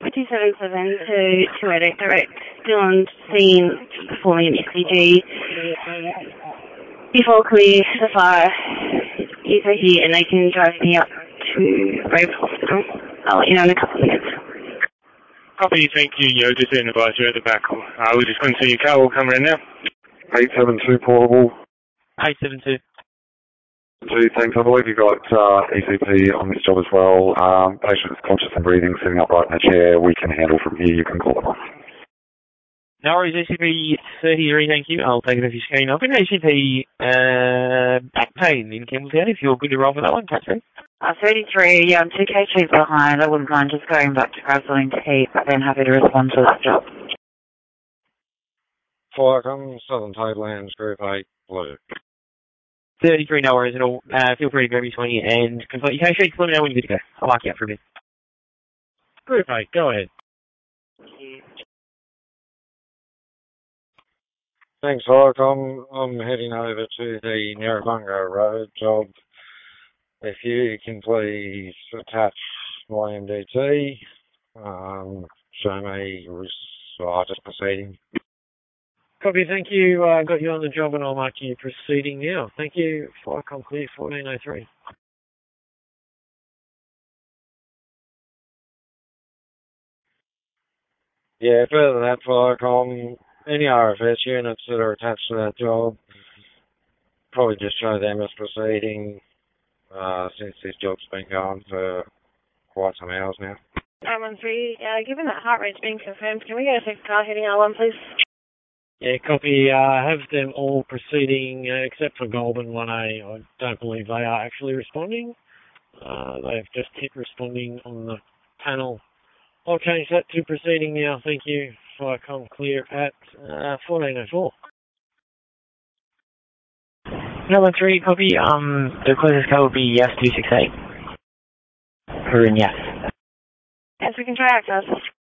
277 to 288 direct, still on scene, performing an ECG. Before clear so far, Eco here, and they can drive me up to Brave Hospital. I'll let you know in a couple of minutes. Copy, thank you. Yoda to advise you at the back. We're just going to see your car will come around now. 872 portable. 872. Thanks. I believe you've got ECP on this job as well. Patient is conscious and breathing, sitting upright in a chair. We can handle from here. You can call it off. No worries, ECP 33, thank you. I'll take it off your screen. I've been ECP back pain in Campbelltown, if you're good to roll for that one, catch me. 33, yeah, I'm 2 kgs behind. I wouldn't mind just going back to grab something to eat, but then happy to respond to that job. Flycom, Southern Tablelands, Group 8, Blue. 33, no worries at all. Feel free to grab your 20 and complete your case sheet. Let me know when you're good to go. I'll mark you up for a bit. Group 8, go ahead. Thank you. Thanks, Flycom. I'm heading over to the Narrabunga Road job. If you can please attach my MDT, show me just proceeding. Copy, thank you. Got you on the job and I'll mark you proceeding now. Thank you. Flycom clear 1403. Yeah, further than that, Flycom, any RFS units that are attached to that job, probably just show them as proceeding, since this job's been going for quite some hours now. 13, given that heart rate's been confirmed, can we get a 6 car heading R1, please? Yeah, copy. Have them all proceeding, except for Goulburn 1A. I don't believe they are actually responding. They've just hit responding on the panel. I'll change that to proceeding now. Thank you. Flycom clear at 1404. Number 3, copy. The closest car will be Yes 268. Yes. Yes, we can try access.